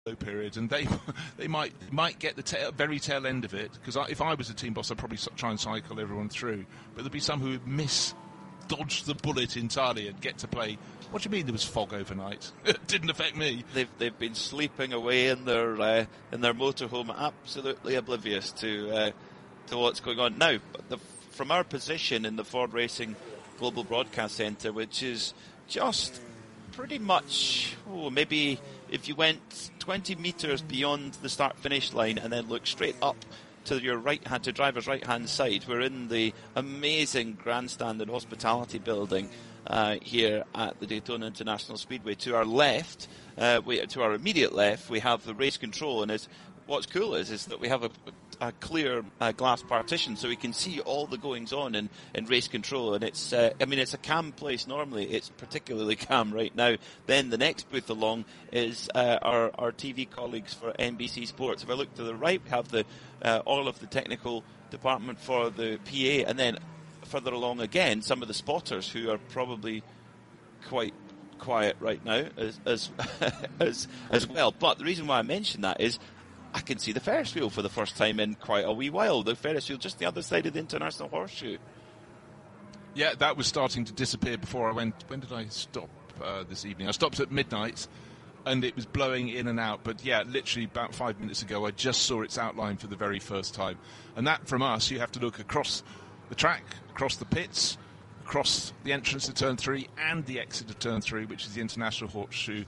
period, and they might get the very tail end of it, because if I was a team boss, I'd probably try and cycle everyone through, but there'd be some who would dodge the bullet entirely and get to play. What do you mean there was fog overnight? It didn't affect me. They've been sleeping away in their motorhome, absolutely oblivious to what's going on now. From our position in the Ford Racing Global Broadcast Centre, which is just pretty much, maybe if you went 20 metres beyond the start-finish line and then looked straight up to your driver's right-hand side, we're in the amazing grandstand and hospitality building here at the Daytona International Speedway. To our left, to our immediate left, we have the race control, and what's cool is that we have a clear glass partition, so we can see all the goings on in race control. And it's a calm place normally. It's particularly calm right now. Then the next booth along is our TV colleagues for NBC Sports. If I look to the right, we have all of the technical department for the PA, and then further along again, some of the spotters who are probably quite quiet right now as well. But the reason why I mention that is I can see the Ferris wheel for the first time in quite a wee while. The Ferris wheel just the other side of the International Horseshoe. Yeah, that was starting to disappear before I went. When did I stop this evening? I stopped at midnight, and it was blowing in and out. But yeah, literally about 5 minutes ago, I just saw its outline for the very first time. And that, from us, you have to look across the track, across the pits, across the entrance to Turn 3 and the exit of Turn 3, which is the International Horseshoe.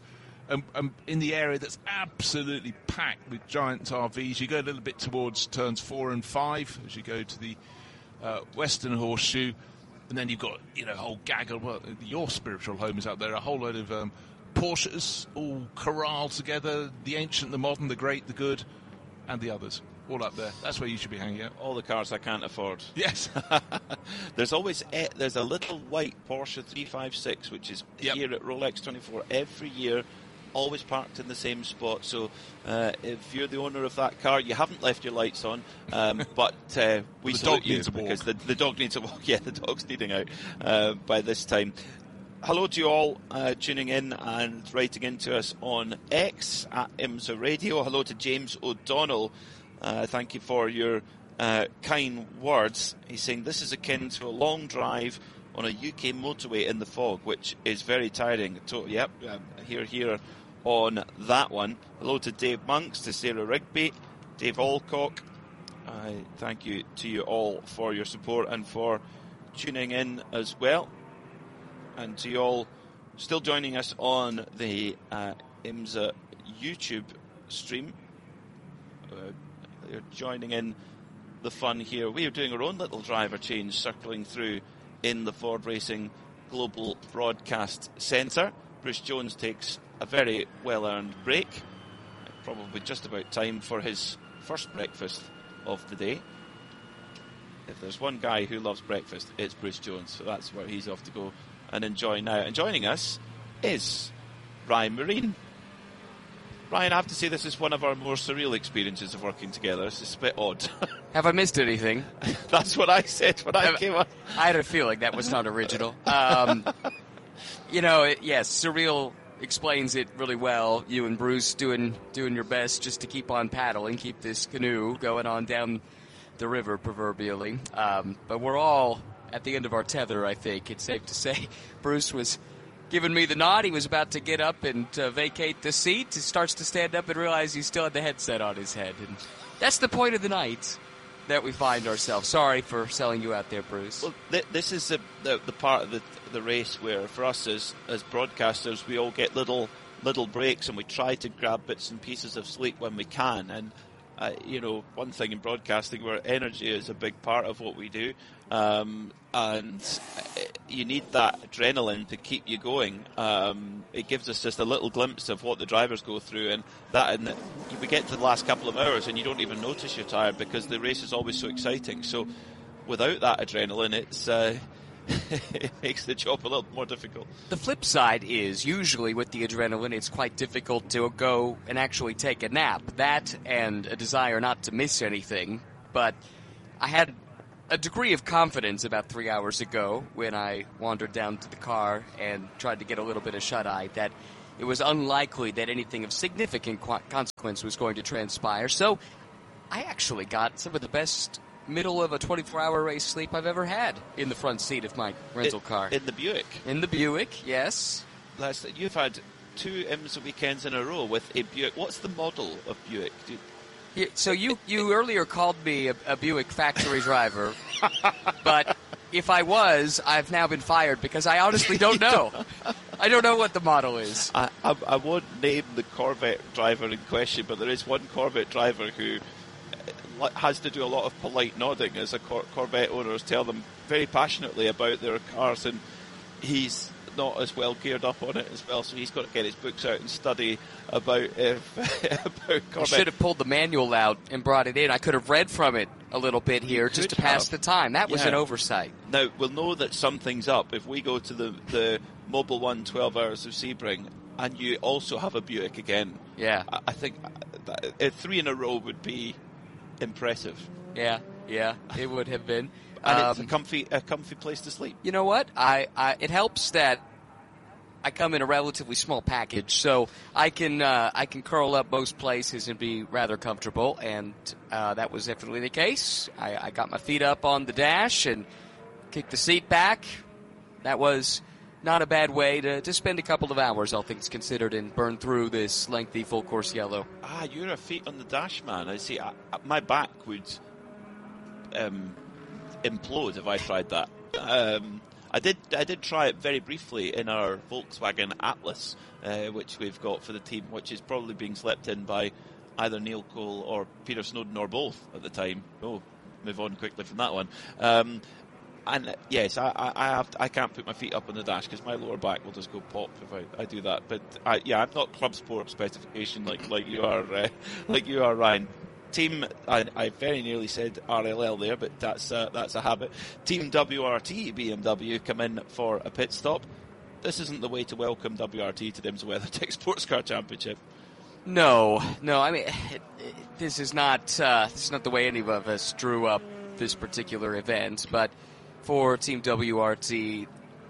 In the area that's absolutely packed with giant RVs. You go a little bit towards turns 4 and 5 as you go to the Western Horseshoe, and then you've got a whole gaggle. Well, your spiritual home is out there. A whole load of Porsches all corralled together. The ancient, the modern, the great, the good, and the others. All up there. That's where you should be hanging out. All the cars I can't afford. Yes. There's a little white Porsche 356 which is here at Rolex 24 every year. Always parked in the same spot, so if you're the owner of that car, you haven't left your lights on, but we salute you because the dog needs a walk. Yeah, the dog's needing out by this time. Hello to you all tuning in and writing into us on X at IMSA Radio. Hello to James O'Donnell. Thank you for your kind words. He's saying this is akin to a long drive on a UK motorway in the fog, which is very tiring. Yep, here on that one. Hello to Dave Monks, to Sarah Rigby, Dave Alcock. Thank you to you all for your support and for tuning in as well. And to you all still joining us on the IMSA YouTube stream. You're joining in the fun here. We are doing our own little driver change, circling through in the Ford Racing Global Broadcast Centre. Bruce Jones takes a very well-earned break. Probably just about time for his first breakfast of the day. If there's one guy who loves breakfast, it's Bruce Jones. So that's where he's off to go and enjoy now. And joining us is Ryan Marine. Ryan, I have to say this is one of our more surreal experiences of working together. It's a bit odd. Have I missed anything? That's what I said when I came on. I had a feeling that was not original. Yes, surreal explains it really well. You and Bruce doing your best just to keep on paddling, keep this canoe going on down the river, proverbially. But we're all at the end of our tether, I think. It's safe to say. Bruce was giving me the nod. He was about to get up and vacate the seat. He starts to stand up and realize he still had the headset on his head. And that's the point of the night that we find ourselves. Sorry for selling you out there, Bruce. Well, this is the part of the race where, for us as broadcasters, we all get little breaks and we try to grab bits and pieces of sleep when we can. And one thing in broadcasting where energy is a big part of what we do, and you need that adrenaline to keep you going. It gives us just a little glimpse of what the drivers go through, and we get to the last couple of hours and you don't even notice you're tired because the race is always so exciting. So without that adrenaline, it makes the job a little more difficult. The flip side is, usually with the adrenaline, it's quite difficult to go and actually take a nap. That and a desire not to miss anything. But I had a degree of confidence about 3 hours ago when I wandered down to the car and tried to get a little bit of shut-eye that it was unlikely that anything of significant consequence was going to transpire. So I actually got some of the best middle of a 24-hour race sleep I've ever had in the front seat of my rental car. In the Buick? In the Buick, yes. You've had 2 IMSA weekends in a row with a Buick. What's the model of Buick? So you earlier called me a Buick factory driver, but if I was, I've now been fired because I honestly don't know. I don't know what the model is. I won't name the Corvette driver in question, but there is one Corvette driver who has to do a lot of polite nodding as Corvette owners tell them very passionately about their cars, and he's not as well geared up on it as well, so he's got to get his books out and study about Corvette. I should have pulled the manual out and brought it in. I could have read from it a little bit here just to pass the time. That was an oversight. Now, we'll know that something's up if we go to the Mobil 1 12 Hours of Sebring and you also have a Buick again. Yeah. I think 3 in a row would be impressive. Yeah, it would have been. And it's a comfy place to sleep. You know what? It helps that I come in a relatively small package, so I can curl up most places and be rather comfortable, and that was definitely the case. I got my feet up on the dash and kicked the seat back. That was not a bad way to spend a couple of hours, all things considered, and burn through this lengthy full course yellow. You're a feet on the dash man. I see. My back would implode if I tried that. I did try it very briefly in our Volkswagen Atlas, which we've got for the team, which is probably being slept in by either Neil Cole or Peter Snowden or both at the time. Move on quickly from that one. And yes, I can't put my feet up on the dash because my lower back will just go pop if I do that. But I'm not Club Sport specification like you are, Ryan. Team, I very nearly said RLL there, but that's a habit. Team WRT BMW come in for a pit stop. This isn't the way to welcome WRT to the IMSA WeatherTech Sports Car Championship. No. I mean, this is not the way any of us drew up this particular event. But for Team WRT,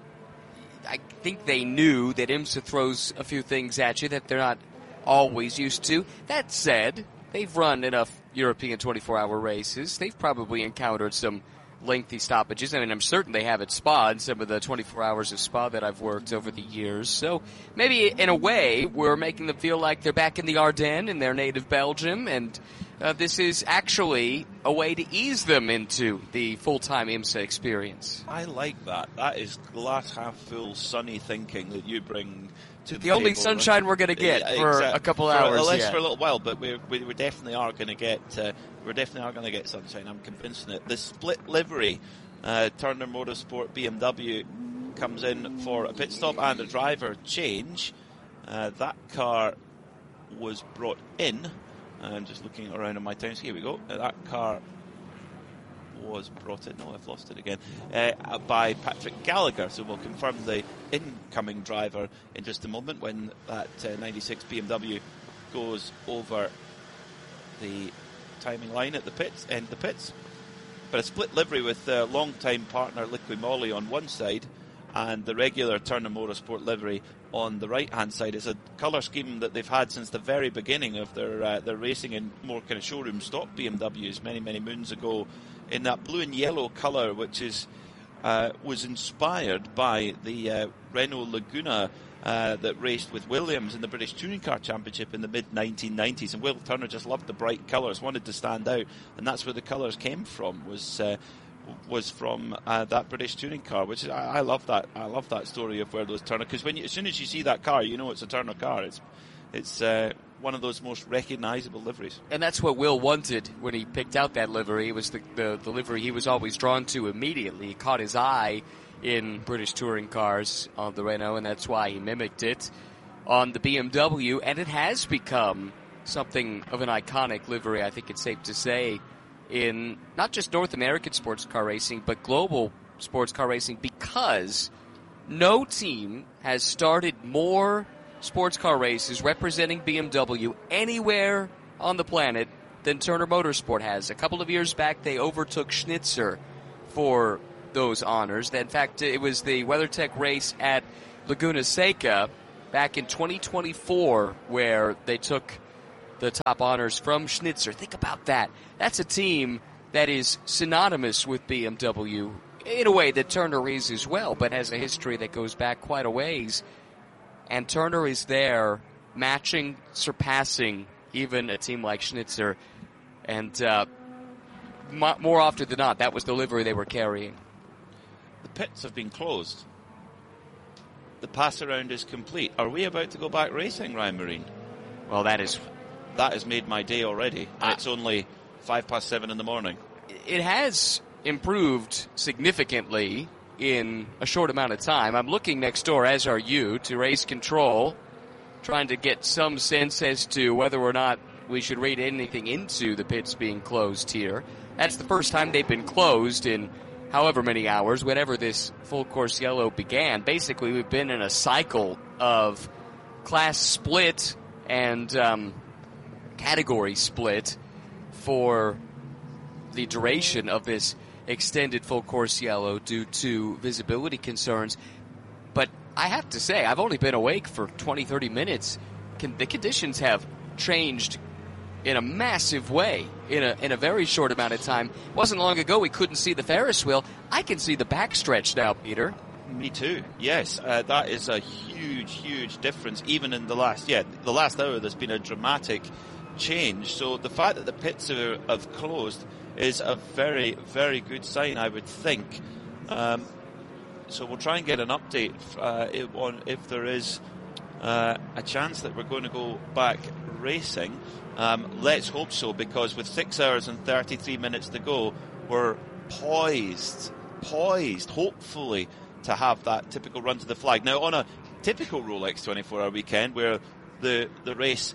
I think they knew that IMSA throws a few things at you that they're not always used to. That said, they've run enough European 24-hour races. They've probably encountered some lengthy stoppages. I mean, I'm certain they have at Spa in some of the 24 hours of Spa that I've worked over the years. So maybe in a way we're making them feel like they're back in the Ardennes in their native Belgium, and this is actually a way to ease them into the full-time IMSA experience. I like that. That is glass half full sunny thinking that you bring to the only table. sunshine we're going to get for a couple hours. At least for a little while, but we definitely are going to get sunshine. I'm convinced of it. The split livery, Turner Motorsport BMW comes in for a pit stop and a driver change. That car was brought in. I'm just looking around on my times. Here we go. That car was brought in. No, I've lost it again. By Patrick Gallagher. So we'll confirm the incoming driver in just a moment when that 96 BMW goes over the timing line at the pits, end the pits. But a split livery with long-time partner Liqui Moly on one side and the regular Turner Motorsport livery on the right-hand side. Is a colour scheme that they've had since the very beginning of their racing in more kind of showroom stock BMWs many, many moons ago, in that blue and yellow colour, which is was inspired by the Renault Laguna that raced with Williams in the British Touring Car Championship in the mid-1990s. And Will Turner just loved the bright colours, wanted to stand out, and that's where the colours came from, was from that British touring car, which is, I love that. I love that story of where those Turner, because as soon as you see that car, you know it's a Turner car. It's one of those most recognisable liveries. And that's what Will wanted when he picked out that livery. It was the livery he was always drawn to immediately. It caught his eye in British touring cars on the Renault, and that's why he mimicked it on the BMW, and it has become something of an iconic livery, I think it's safe to say, in not just North American sports car racing, but global sports car racing, because no team has started more sports car races representing BMW anywhere on the planet than Turner Motorsport has. A couple of years back, they overtook Schnitzer for those honors. In fact, it was the WeatherTech race at Laguna Seca back in 2024 where they took the top honors from Schnitzer. Think about that. That's a team that is synonymous with BMW in a way that Turner is as well, but has a history that goes back quite a ways. And Turner is there matching, surpassing even a team like Schnitzer. And more often than not, that was the livery they were carrying. The pits have been closed. The pass around is complete. Are we about to go back racing, Ryan Marine? Well, that has made my day already. It's only 7:05 in the morning. It has improved significantly in a short amount of time. I'm looking next door, as are you, to Race Control, trying to get some sense as to whether or not we should read anything into the pits being closed here. That's the first time they've been closed in however many hours, whenever this full course yellow began. Basically, we've been in a cycle of class split and category split for the duration of this extended full course yellow due to visibility concerns. But I have to say, I've only been awake for 20-30 minutes. The conditions have changed in a massive way in a very short amount of time. It wasn't long ago we couldn't see the Ferris wheel. I can see the backstretch now, Peter. Me too, yes. That is a huge difference. Even in the last hour, there's been a dramatic change. So the fact that the pits have closed is a very, very good sign, I would think. So we'll try and get an update on if there is a chance that we're going to go back racing. Let's hope so, because with 6 hours and 33 minutes to go, we're poised, hopefully, to have that typical run to the flag. Now, on a typical Rolex 24-hour weekend, where the race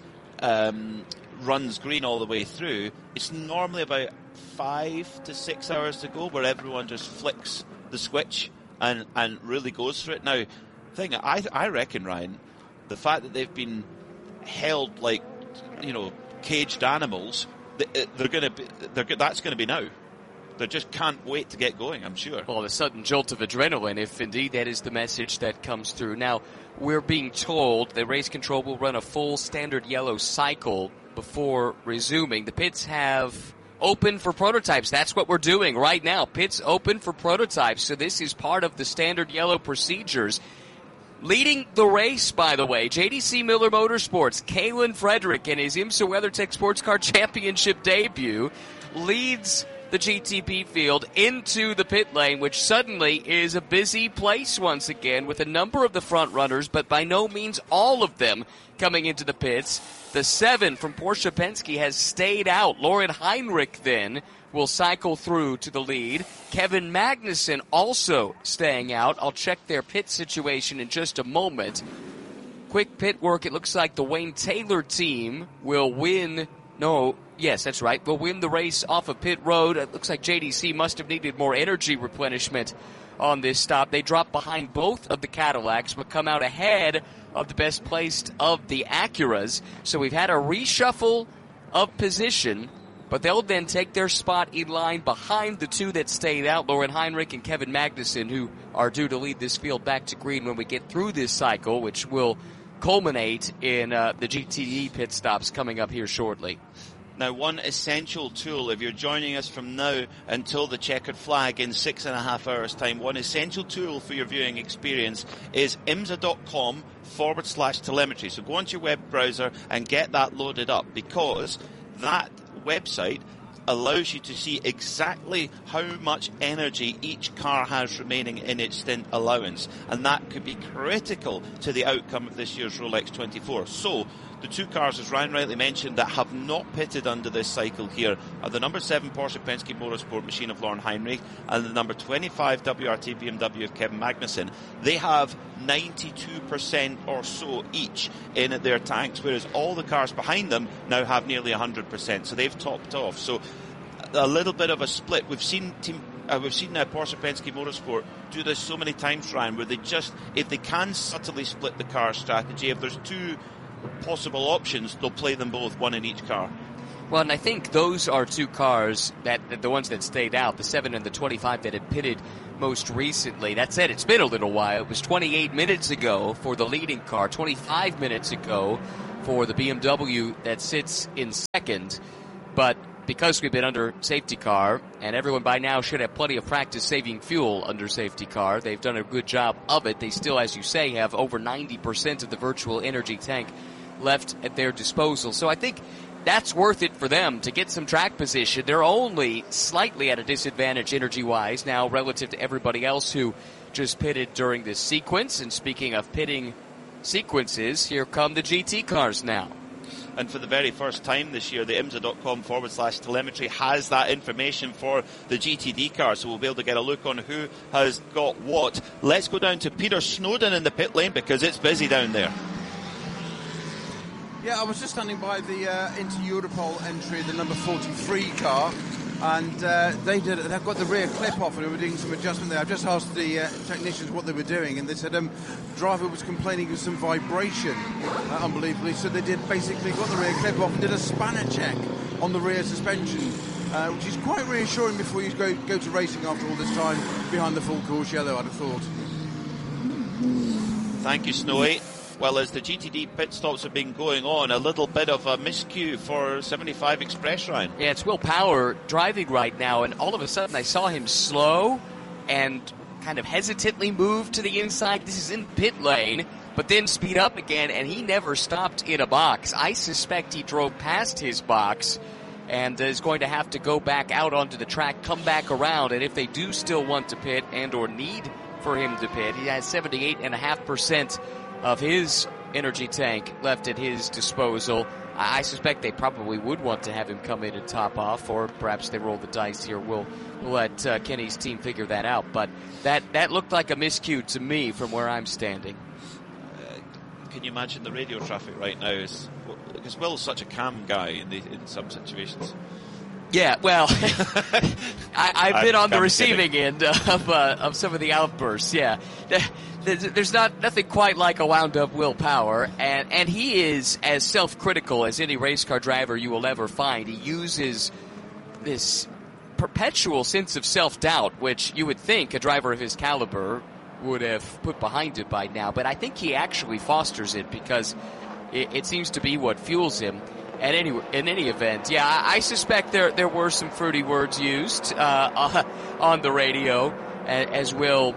runs green all the way through, it's normally about 5 to 6 hours to go, where everyone just flicks the switch and really goes for it. Now, I reckon, Ryan, the fact that they've been held like, caged animals, that's going to be now. They just can't wait to get going, I'm sure. Well, the sudden jolt of adrenaline, if indeed that is the message that comes through. Now, we're being told that Race Control will run a full standard yellow cycle before resuming. The pits have open for prototypes. That's what we're doing right now. Pits open for prototypes. So this is part of the standard yellow procedures. Leading the race, by the way, JDC Miller Motorsports, Kalen Frederick in his IMSA WeatherTech Sports Car Championship debut leads the GTP field into the pit lane, which suddenly is a busy place once again with a number of the front runners, but by no means all of them coming into the pits. The 7 from Porsche Penske has stayed out. Lauren Heinrich then will cycle through to the lead. Kevin Magnussen also staying out. I'll check their pit situation in just a moment. Quick pit work. It looks like the Wayne Taylor team will win. Yes, that's right. We'll win the race off of pit road. It looks like JDC must have needed more energy replenishment on this stop. They drop behind both of the Cadillacs, but come out ahead of the best placed of the Acuras. So we've had a reshuffle of position, but they'll then take their spot in line behind the 2 that stayed out, Lauren Heinrich and Kevin Magnussen, who are due to lead this field back to green when we get through this cycle, which will culminate in the GTE pit stops coming up here shortly. Now, one essential tool, if you're joining us from now until the checkered flag in 6.5 hours' time, one essential tool for your viewing experience is imsa.com/telemetry. So go onto your web browser and get that loaded up, because that website allows you to see exactly how much energy each car has remaining in its stint allowance, and that could be critical to the outcome of this year's Rolex 24. So the 2 cars, as Ryan rightly mentioned, that have not pitted under this cycle here are the number 7 Porsche Penske Motorsport machine of Lauren Heinrich and the number 25 WRT BMW of Kevin Magnussen. They have 92% or so each in their tanks, whereas all the cars behind them now have nearly 100%. So they've topped off. So a little bit of a split. We've seen Porsche Penske Motorsport do this so many times, Ryan, where they just, if they can subtly split the car strategy, if there's 2 possible options, they'll play them both, one in each car. Well, and I think those are two cars that the ones that stayed out, the 7 and the 25 that had pitted most recently. That said, it's been a little while. It was 28 minutes ago for the leading car, 25 minutes ago for the BMW that sits in second. But because we've been under safety car, and everyone by now should have plenty of practice saving fuel under safety car, they've done a good job of it. They still, as you say, have over 90% of the virtual energy tank left at their disposal. So I think that's worth it for them to get some track position. They're only slightly at a disadvantage energy-wise now relative to everybody else who just pitted during this sequence. And speaking of pitting sequences, here come the GT cars now. And for the very first time this year, the IMSA.com/telemetry has that information for the GTD car, so we'll be able to get a look on who has got what. Let's go down to Peter Snowden in the pit lane because it's busy down there. Yeah, I was just standing by the Inter-Europol entry, the number 43 car, and they've got the rear clip off and they were doing some adjustment there. I've just asked the technicians what they were doing, and they said driver was complaining of some vibration, unbelievably, so they basically got the rear clip off and did a spanner check on the rear suspension, which is quite reassuring before you go to racing after all this time behind the full course yellow, I'd have thought. Thank you, Snowy. Well, as the GTD pit stops have been going on, a little bit of a miscue for 75 Express, Ryan. Yeah, it's Will Power driving right now, and all of a sudden I saw him slow and kind of hesitantly move to the inside. This is in pit lane, but then speed up again, and he never stopped in a box. I suspect he drove past his box and is going to have to go back out onto the track, come back around, and if they do still want to pit and or need for him to pit, he has 78.5% of his energy tank left at his disposal. I suspect they probably would want to have him come in and top off, or perhaps they roll the dice here. We'll let Kenny's team figure that out. But that looked like a miscue to me from where I'm standing. Can you imagine the radio traffic right now? Because Will's such a calm guy in some situations. Yeah, well, I've been on the receiving end of some of the outbursts. Yeah, there's nothing quite like a wound-up Will Power, and he is as self-critical as any race car driver you will ever find. He uses this perpetual sense of self-doubt, which you would think a driver of his caliber would have put behind it by now, but I think he actually fosters it because it seems to be what fuels him. In any event, yeah, I suspect there were some fruity words used on the radio as Will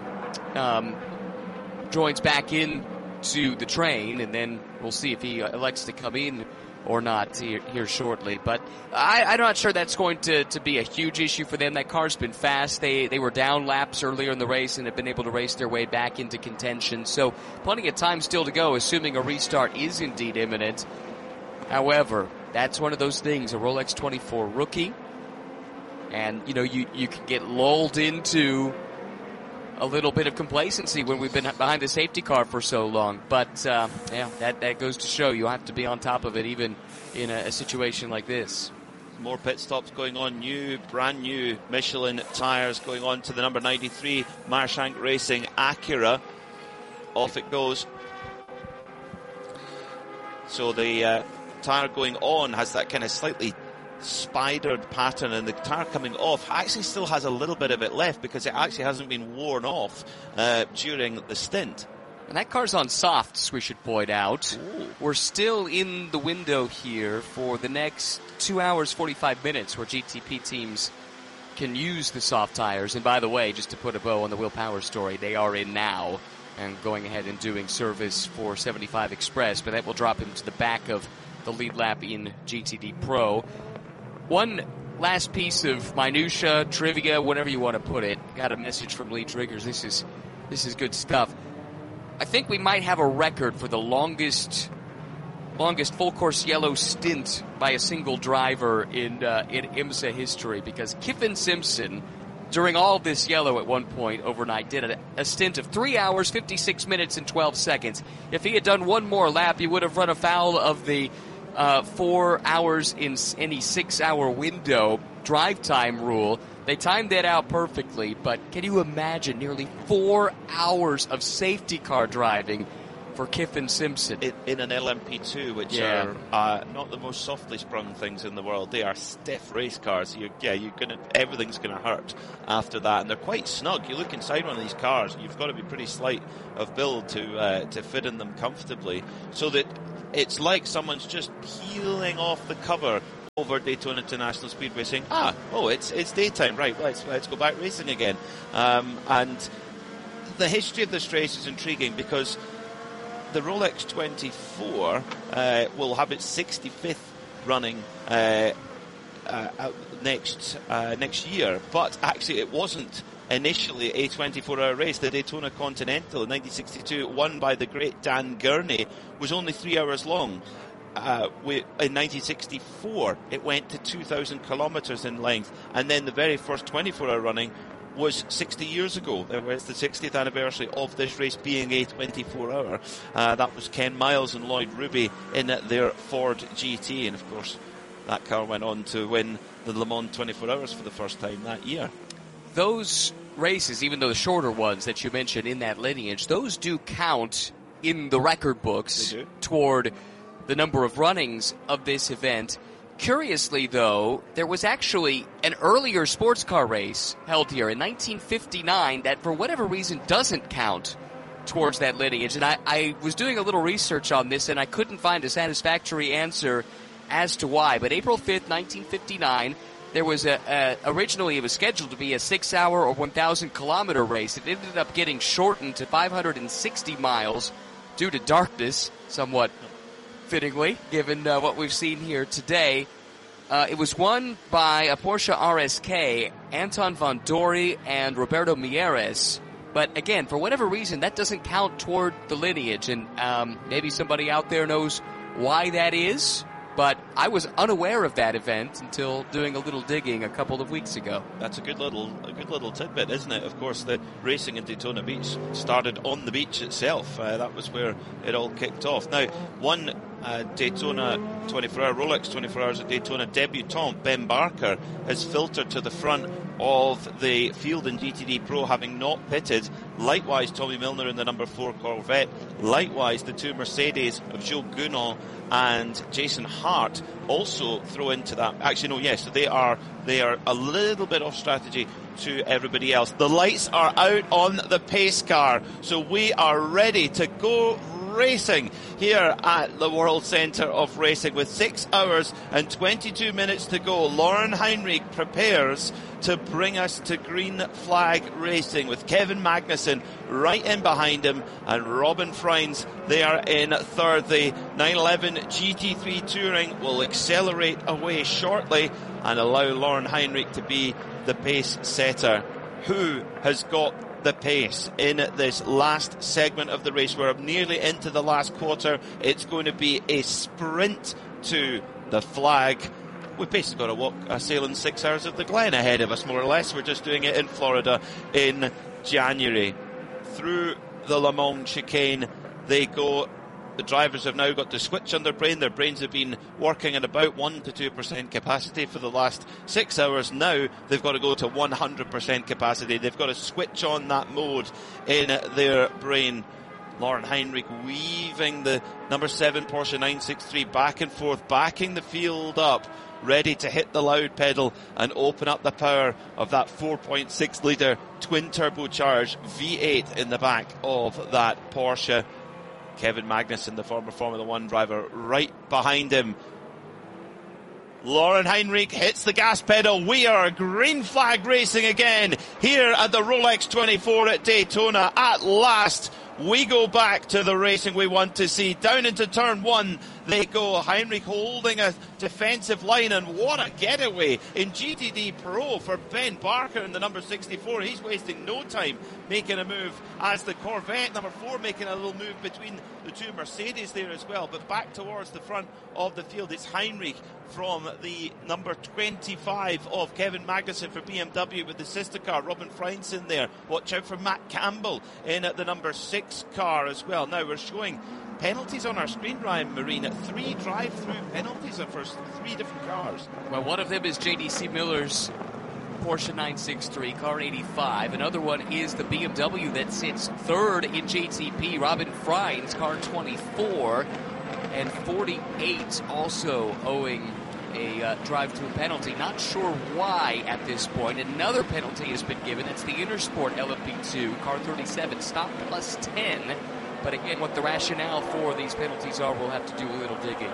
joins back in to the train, and then we'll see if he elects to come in or not here shortly. But I'm not sure that's going to be a huge issue for them. That car's been fast. They were down laps earlier in the race and have been able to race their way back into contention. So plenty of time still to go, assuming a restart is indeed imminent. However, that's one of those things, a Rolex 24 rookie, and you can get lulled into a little bit of complacency when we've been behind the safety car for so long. But that goes to show you have to be on top of it even in a situation like this. More pit stops going on, brand new Michelin tyres going on to the number 93 Meyershank Racing Acura. Off it goes. So the tyre going on has that kind of slightly spidered pattern, and the tyre coming off actually still has a little bit of it left because it actually hasn't been worn off during the stint. And that car's on softs, we should point out. Ooh. We're still in the window here for the next 2 hours, 45 minutes where GTP teams can use the soft tires. And by the way, just to put a bow on the Will Power story, they are in now and going ahead and doing service for 75 Express, but that will drop him to the back of the lead lap in GTD Pro. One last piece of minutia, trivia, whatever you want to put it. Got a message from Lee Triggers. This is good stuff. I think we might have a record for the longest full course yellow stint by a single driver in IMSA history, because Kyffin Simpson, during all this yellow at one point overnight, did a stint of 3 hours, 56 minutes, and 12 seconds. If he had done one more lap, he would have run afoul of the 4 hours in any 6 hour window drive time rule. They timed that out perfectly, but can you imagine nearly 4 hours of safety car driving for Kyffin Simpson. In an LMP2, which are not the most softly sprung things in the world. They are stiff race cars. Everything's gonna hurt after that, and they're quite snug. You look inside one of these cars, you've got to be pretty slight of build to fit in them comfortably, so that it's like someone's just peeling off the cover over Daytona International Speedway, saying, it's daytime, right? Let's go back racing again. And the history of this race is intriguing because the Rolex 24 will have its 65th running next year, but actually it wasn't initially a 24-hour race. The Daytona Continental in 1962, won by the great Dan Gurney, was only 3 hours long. In 1964, it went to 2,000 kilometres in length, and then the very first 24-hour running was 60 years ago. It was the 60th anniversary of this race being a 24-hour. That was Ken Miles and Lloyd Ruby in their Ford GT, and of course that car went on to win the Le Mans 24 Hours for the first time that year. Those races, even though the shorter ones that you mentioned in that lineage, those do count in the record books toward the number of runnings of this event. Curiously, though, there was actually an earlier sports car race held here in 1959 that, for whatever reason, doesn't count towards that lineage. And I was doing a little research on this, and I couldn't find a satisfactory answer as to why. But April 5th, 1959, there was originally it was scheduled to be a 6-hour or 1,000-kilometer race. It ended up getting shortened to 560 miles due to darkness, somewhat fittingly, given what we've seen here today. It was won by a Porsche RSK, Anton von Dory and Roberto Mieres. But again, for whatever reason, that doesn't count toward the lineage. And maybe somebody out there knows why that is. But I was unaware of that event until doing a little digging a couple of weeks ago. That's a good little tidbit, isn't it? Of course, the racing in Daytona Beach started on the beach itself. That was where it all kicked off. Now, one Daytona 24-hour, Rolex 24 Hours at Daytona debutant, Ben Barker, has filtered to the front of the field in GTD Pro, having not pitted. Likewise, Tommy Milner in the number 4 Corvette. Likewise, the two Mercedes of Joe Gunon and Jason Hart also throw into that. Actually, no, yes, so they are a little bit off strategy to everybody else. The lights are out on the pace car, so we are ready to go racing here at the World Centre of Racing with 6 hours and 22 minutes to go. Lauren Heinrich prepares to bring us to green flag racing with Kevin Magnussen right in behind him and Robin Freins there in third. The 911 GT3 Touring will accelerate away shortly and allow Lauren Heinrich to be the pace setter. Who has got the pace in this last segment of the race? We're nearly into the last quarter. It's going to be a sprint to the flag. We've basically got a sailing 6 hours of the Glen ahead of us, more or less. We're just doing it in Florida in January. Through the Le Mans chicane they go. The drivers have now got to switch on their brain. Their brains have been working at about 1 to 2% capacity for the last 6 hours. Now they've got to go to 100% capacity. They've got to switch on that mode in their brain. Lauren Heinrich weaving the number 7 Porsche 963 back and forth, backing the field up, ready to hit the loud pedal and open up the power of that 4.6 litre twin turbocharged V8 in the back of that Porsche. Kevin Magnussen, the former Formula One driver, right behind him. Lauren Heinrich hits the gas pedal. We are green flag racing again here at the Rolex 24 at Daytona. At last, we go back to the racing we want to see. Down into turn 1 they go. Heinrich holding a defensive line, and what a getaway in GTD Pro for Ben Barker in the number 64. He's wasting no time making a move, as the Corvette number 4 making a little move between the two Mercedes there as well. But back towards the front of the field, it's Heinrich from the number 25 of Kevin Magnussen for BMW with the sister car, Robin Freins in there. Watch out for Matt Campbell in at the number 6 car as well. Now we're showing penalties on our screen, Ryan Marine. 3 drive-through penalties for 3 different cars. Well, one of them is JDC Miller's Porsche 963, car 85. Another one is the BMW that sits third in GTP, Robin Freins, car 24. And 48 also owing a drive-through penalty. Not sure why at this point. Another penalty has been given. It's the Intersport LMP2, car 37, stop plus 10. But again, what the rationale for these penalties are, we'll have to do a little digging.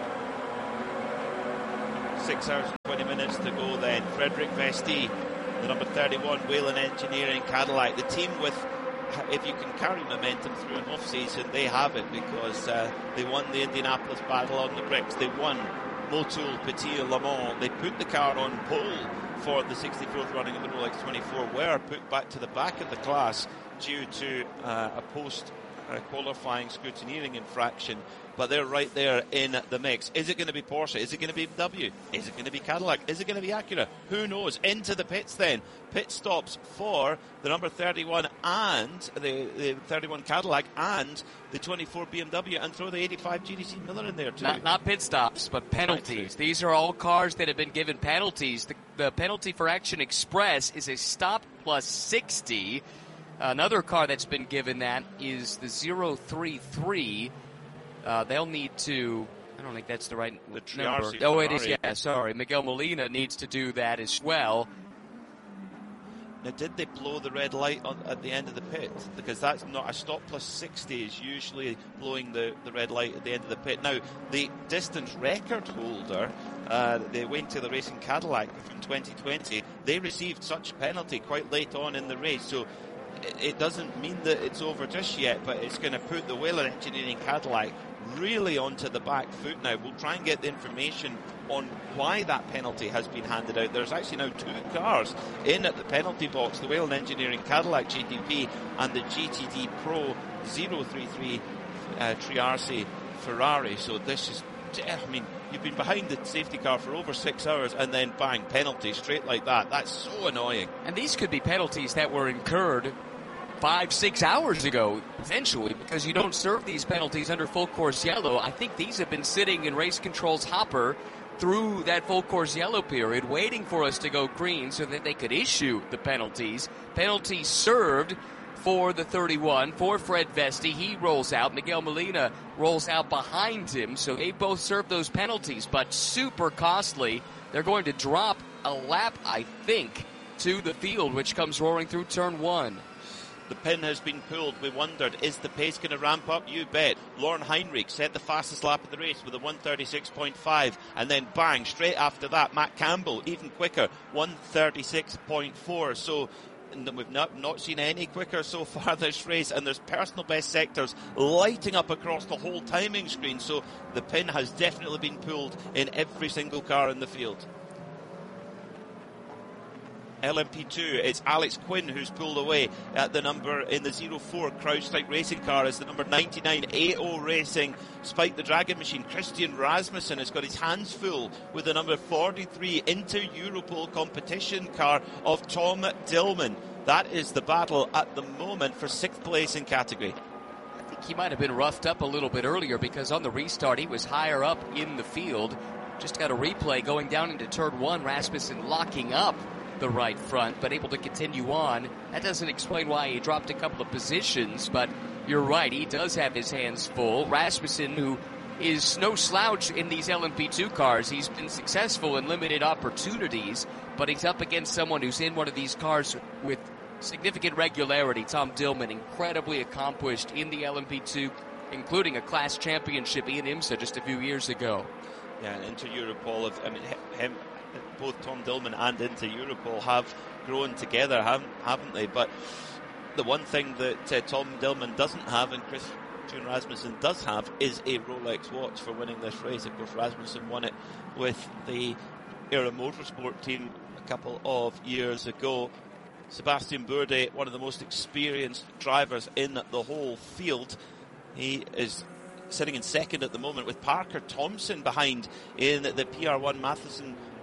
6 hours and 20 minutes to go then. Frederick Vesti, the number 31 Whelen Engineering Cadillac. The team with, if you can carry momentum through an off-season, they have it, because they won the Indianapolis Battle on the Bricks. They won Motul Petit Le Mans. They put the car on pole for the 64th running of the Rolex 24, were put back to the back of the class due to a post-qualifying scrutineering infraction. But they're right there in the mix. Is it going to be Porsche? Is it going to be BMW? Is it going to be Cadillac? Is it going to be Acura? Who knows? Into the pits then. Pit stops for the number 31 and the 31 Cadillac and the 24 BMW, and throw the 85 GDC Miller in there too. Not pit stops, but penalties. These are all cars that have been given penalties. The penalty for Action Express is a stop plus 60. Another car that's been given that is the 033. They'll need to, I don't think that's the right number. Oh, it is, yeah, sorry. Miguel Molina needs to do that as well. Now, did they blow the red light at the end of the pit? Because that's not a stop plus 60 is usually blowing the red light at the end of the pit. Now, the distance record holder, the Wayne Taylor Racing Cadillac from 2020, they received such a penalty quite late on in the race. So it doesn't mean that it's over just yet, but it's going to put the Whelen Engineering Cadillac really onto the back foot now. We'll try and get the information on why that penalty has been handed out. There's actually now 2 cars in at the penalty box, the Whelen Engineering Cadillac GTP and the GTD Pro 033 Triarci Ferrari. So this is, I mean, you've been behind the safety car for over 6 hours and then bang, penalty straight like that. That's so annoying. And these could be penalties that were incurred 5-6 hours ago, potentially, because you don't serve these penalties under full course yellow. I think these have been sitting in race control's hopper through that full course yellow period, waiting for us to go green so that they could issue the penalties. Penalties served for the 31, for Fred Vesti. He rolls out. Miguel Molina rolls out behind him. So they both served those penalties, but super costly. They're going to drop a lap, I think, to the field, which comes roaring through turn 1. The pin has been pulled. We wondered, is the pace going to ramp up? You bet. Lauren Heinrich set the fastest lap of the race with a 136.5, and then bang, straight after that, Matt Campbell, even quicker, 136.4. So we've not seen any quicker so far this race, and there's personal best sectors lighting up across the whole timing screen. So the pin has definitely been pulled in every single car in the field. LMP2, it's Alex Quinn who's pulled away at the number in the 04 CrowdStrike racing car as the number 99 AO Racing Spike the Dragon Machine. Christian Rasmussen has got his hands full with the number 43 Inter Europol competition car of Tom Dillman. That is the battle at the moment for 6th place in category. I think he might have been roughed up a little bit earlier, because on the restart he was higher up in the field. Just got a replay going down into turn 1, Rasmussen locking up the right front, but able to continue on. That doesn't explain why he dropped a couple of positions, but you're right, he does have his hands full. Rasmussen, who is no slouch in these LMP2 cars, he's been successful in limited opportunities, but he's up against someone who's in one of these cars with significant regularity. Tom Dillman, incredibly accomplished in the LMP2, including a class championship in IMSA just a few years ago. Yeah, and Inter Europol, both Tom Dillman and Inter Europol have grown together, haven't they? But the one thing that Tom Dillman doesn't have, and Christian Rasmussen does have, is a Rolex watch for winning this race. Of course, Rasmussen won it with the Era Motorsport team a couple of years ago. Sebastian Bourdais, one of the most experienced drivers in the whole field. He is sitting in second at the moment with Parker Thompson behind in the PR1 Matheson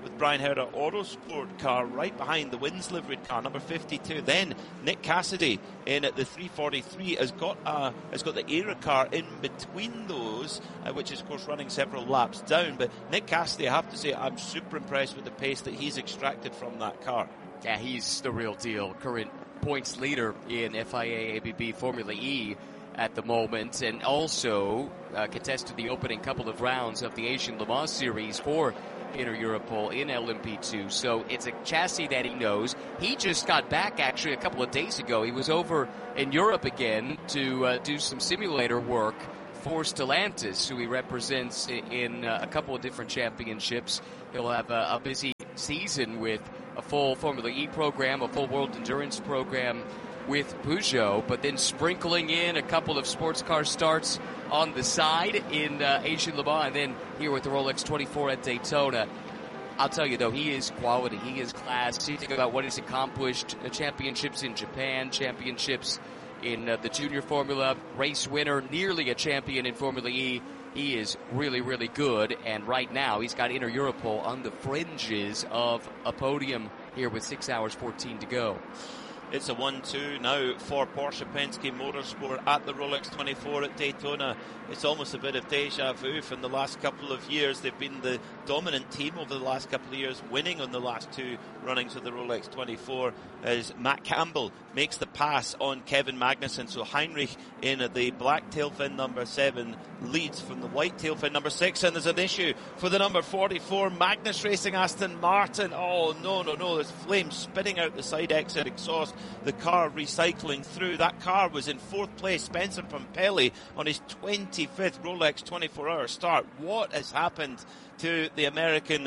with Brian Herder Autosport car right behind the Wins liveried car, number 52. Then Nick Cassidy in at the 343 has got the Era car in between those, which is of course running several laps down. But Nick Cassidy, I have to say, I'm super impressed with the pace that he's extracted from that car. Yeah, he's the real deal. Current points leader in FIA ABB Formula E at the moment, and also contested the opening couple of rounds of the Asian Le Mans Series for Inter Europol in LMP2. So it's a chassis that he knows. He just got back actually a couple of days ago. He was over in Europe again to do some simulator work for Stellantis, who he represents in a couple of different championships. He'll have a busy season with a full Formula E program, a full World Endurance program with Peugeot, but then sprinkling in a couple of sports car starts on the side in Asian Le Mans, and then here with the Rolex 24 at Daytona. I'll tell you, though, he is quality. He is class. You think about what he's accomplished, championships in Japan, championships in the junior formula, race winner, nearly a champion in Formula E. He is really, really good, and right now he's got Inter Europol on the fringes of a podium here with 6 hours 14 to go. It's a 1-2 now for Porsche Penske Motorsport at the Rolex 24 at Daytona. It's almost a bit of deja vu from the last couple of years. They've been the dominant team over the last couple of years, winning on the last two runnings of the Rolex 24 as Matt Campbell makes the pass on Kevin Magnussen. So Heinrich in the black tailfin number 7 leads from the white tailfin number 6, and there's an issue for the number 44 Magnus Racing Aston Martin. Oh no, there's flames spitting out the side exit exhaust. The car recycling through. That car was in 4th place. Spencer Pumpelly on his 25th Rolex 24-hour start. What has happened to the American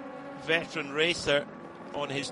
veteran racer on his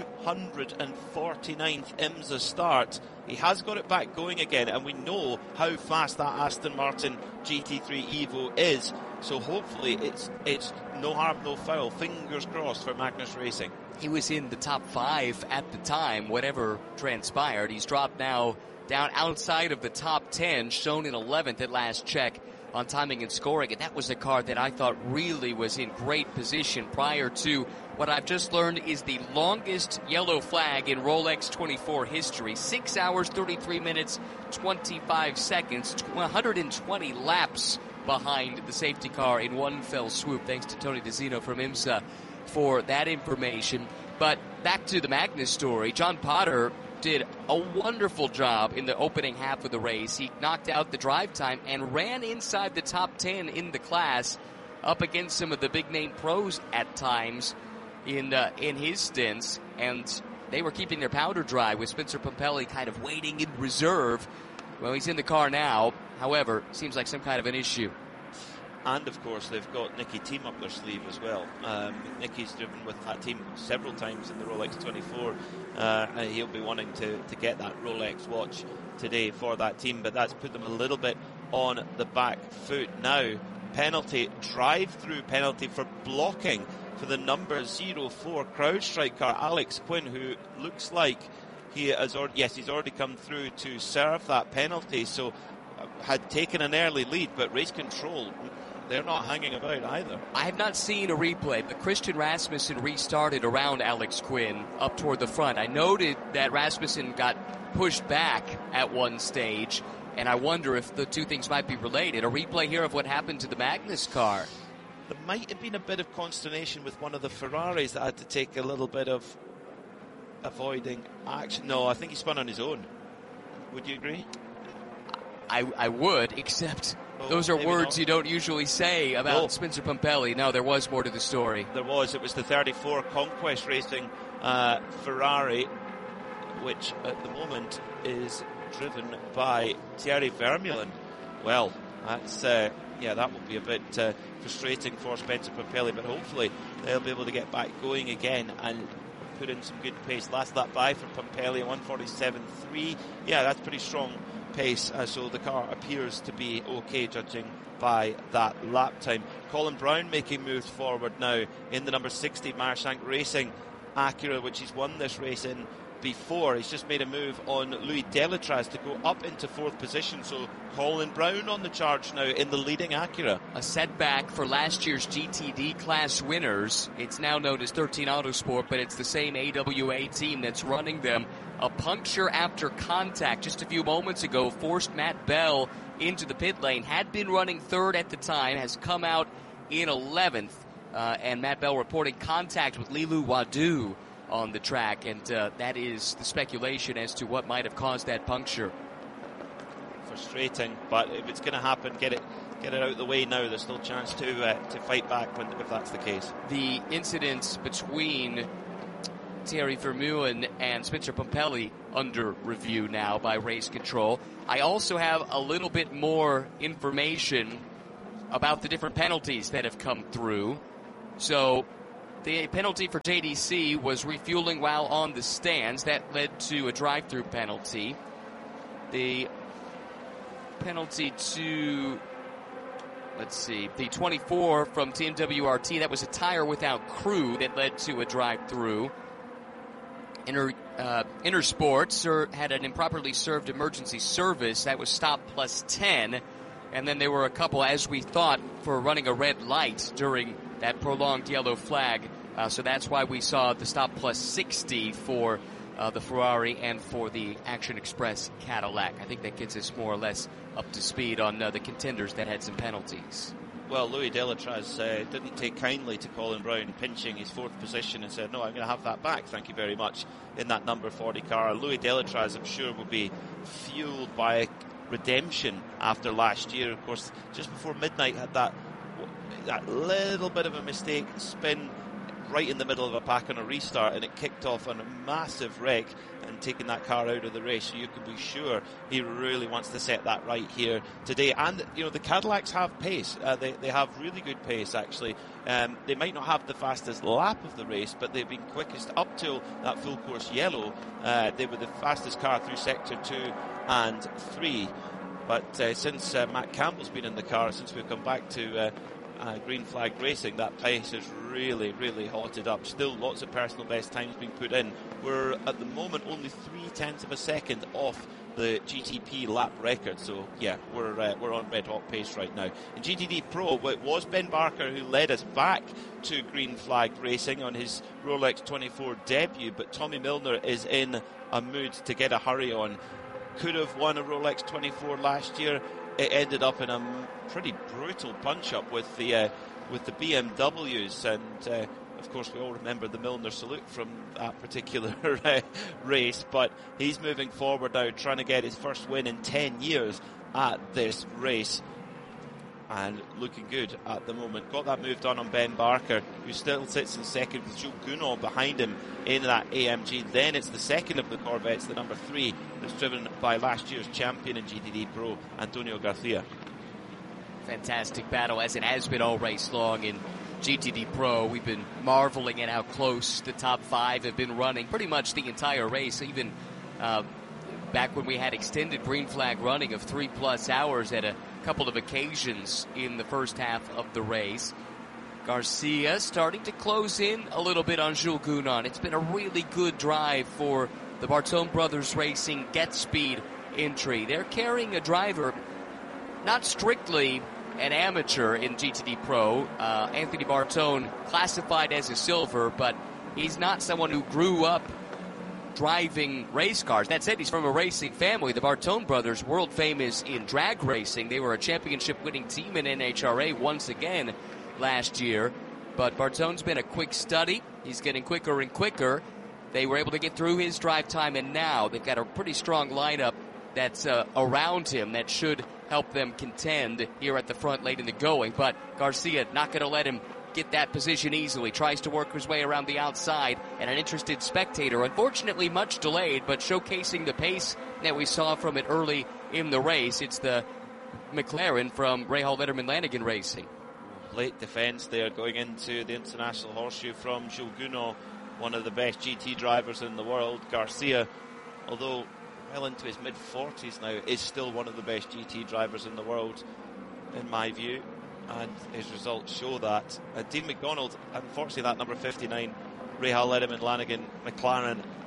249th IMSA start? He has got it back going again, and we know how fast that Aston Martin GT3 Evo is. So hopefully it's no harm, no foul. Fingers crossed for Magnus Racing. He was in the top 5 at the time, whatever transpired. He's dropped now down outside of the top 10, shown in 11th at last check on timing and scoring. And that was a car that I thought really was in great position prior to what I've just learned is the longest yellow flag in Rolex 24 history. 6 hours, 33 minutes, 25 seconds, 120 laps behind the safety car in one fell swoop. Thanks to Tony DeZino from IMSA for that information. But back to the Magnus story. John Potter did a wonderful job in the opening half of the race. He knocked out the drive time and ran inside the top 10 in the class, up against some of the big name pros at times in his stints, and they were keeping their powder dry with Spencer Pumpelly kind of waiting in reserve. Well, he's in the car now. However, seems like some kind of an issue. And, of course, they've got Nicky Team up their sleeve as well. Nicky's driven with that team several times in the Rolex 24. He'll be wanting to get that Rolex watch today for that team, but that's put them a little bit on the back foot. Now, penalty, drive-through penalty for blocking for the number 04 CrowdStrike car, Alex Quinn, who looks like he's already come through to serve that penalty. So had taken an early lead, but race control, they're not hanging about either. I have not seen a replay, but Christian Rasmussen restarted around Alex Quinn up toward the front. I noted that Rasmussen got pushed back at one stage, and I wonder if the two things might be related. A replay here of what happened to the Magnus car. There might have been a bit of consternation with one of the Ferraris that had to take a little bit of avoiding action. No, I think he spun on his own. Would you agree? I would, except those are words not. You don't usually say about Spencer Pumpelly. No, there was more to the story. There was. It was the 34 Conquest Racing Ferrari, which at the moment is driven by Thierry Vermeulen. Well, that's that will be a bit frustrating for Spencer Pumpelly, but hopefully they'll be able to get back going again and put in some good pace. Last lap by for Pumpelly, 1:47.3. Yeah, that's pretty strong pace, so the car appears to be okay judging by that lap time. Colin Brown making moves forward now in the number 60 Marshank Racing Acura, which he's won this race in before. He's just made a move on Louis Delatraz to go up into 4th position. So Colin Brown on the charge now in the leading Acura. A setback for last year's GTD class winners. It's now known as 13 Autosport, but it's the same AWA team that's running them. A puncture after contact just a few moments ago forced Matt Bell into the pit lane. Had been running 3rd at the time, has come out in 11th. And Matt Bell reporting contact with Lilu Wadu on the track, and that is the speculation as to what might have caused that puncture. Frustrating, but if it's going to happen, get it out of the way now. There's still a chance to fight back if that's the case. The incident between Thierry Vermeulen and Spencer Pumpelly under review now by Race Control. I also have a little bit more information about the different penalties that have come through. So the penalty for JDC was refueling while on the stands. That led to a drive-through penalty. The penalty to, the 24 from Team WRT, that was a tire without crew that led to a drive-through. Intersports had an improperly served emergency service. That was stop plus 10. And then there were a couple, as we thought, for running a red light during that prolonged yellow flag. So that's why we saw the stop plus 60 for the Ferrari and for the Action Express Cadillac. I think that gets us more or less up to speed on the contenders that had some penalties. Well, Louis Delatraz didn't take kindly to Colin Brown pinching his 4th position and said, no, I'm going to have that back, thank you very much, in that number 40 car. Louis Delatraz, I'm sure, will be fueled by redemption after last year. Of course, just before midnight had that little bit of a mistake, spin right in the middle of a pack on a restart, and it kicked off on a massive wreck and taking that car out of the race. So you can be sure he really wants to set that right here today. And the Cadillacs have pace. They have really good pace, actually. They might not have the fastest lap of the race, but they've been quickest up till that full course yellow. They were the fastest car through sector 2 and 3. But since Matt Campbell's been in the car, since we've come back to green flag racing, that pace has really, really hotted up. Still lots of personal best times being put in. We're at the moment only 0.3 of a second off the GTP lap record, so yeah, we're on red hot pace right now. In GTD Pro, it was Ben Barker who led us back to green flag racing on his Rolex 24 debut, but Tommy Milner is in a mood to get a hurry on. Could have won a Rolex 24 last year. It ended up in a pretty brutal punch-up with the BMWs, and of course we all remember the Milner salute from that particular race, but he's moving forward now, trying to get his first win in 10 years at this race, and looking good at the moment. Got that move done on Ben Barker, who still sits in second with Jules Gounod behind him in that AMG. Then it's the second of the Corvettes, the number 3, that's driven by last year's champion in GTD Pro, Antonio Garcia. Fantastic battle, as it has been all race long in GTD Pro. We've been marveling at how close the top 5 have been running pretty much the entire race, even back when we had extended green flag running of 3+ hours at a couple of occasions in the first half of the race. Garcia starting to close in a little bit on Jules Gounod. It's been a really good drive for the Bartone Brothers Racing Get Speed entry. They're carrying a driver, not strictly an amateur in GTD Pro. Anthony Bartone classified as a silver, but he's not someone who grew up driving race cars. That said, he's from a racing family. The Bartone brothers, world famous in drag racing. They were a championship-winning team in NHRA once again last year. But Bartone's been a quick study. He's getting quicker and quicker. They were able to get through his drive time, and now they've got a pretty strong lineup that's around him that should help them contend here at the front late in the going. But Garcia not going to let him get that position easily. Tries to work his way around the outside, and an interested spectator, unfortunately much delayed, but showcasing the pace that we saw from it early in the race. It's the McLaren from Rahal Letterman Lanigan Racing. Late defence there going into the International Horseshoe from Jules Gounod, one of the best GT drivers in the world. Garcia, although well into his mid-40s now, is still one of the best GT drivers in the world, in my view. And his results show that. Dean McDonald, unfortunately that number 59 Rahal Letterman Lanigan McLaren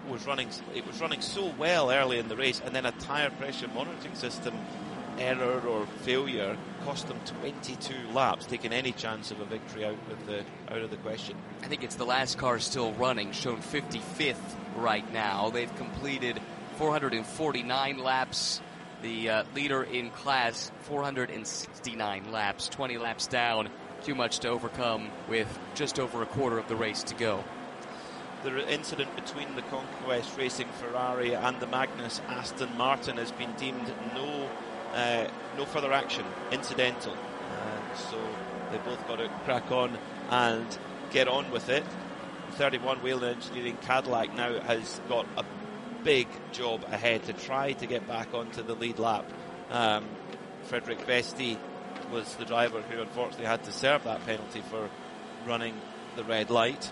was running so well early in the race, and then a tyre pressure monitoring system error or failure cost them 22 laps, taking any chance of a victory out of the question. I think it's the last car still running, shown 55th right now. They've completed 449 laps. The leader in class, 469 laps, 20 laps down. Too much to overcome with just over a quarter of the race to go. The incident between the Conquest Racing Ferrari and the Magnus Aston Martin has been deemed no further action, incidental. So they both got to crack on and get on with it. 31 Whelen Engineering Cadillac now has got a big job ahead to try to get back onto the lead lap. Frederick Vesti was the driver who unfortunately had to serve that penalty for running the red light.